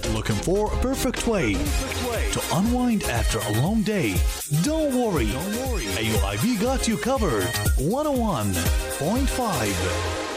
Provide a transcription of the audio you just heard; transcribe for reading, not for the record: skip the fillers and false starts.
Looking for a perfect way to unwind after a long day? Don't worry. AUIB got you covered. 101.5.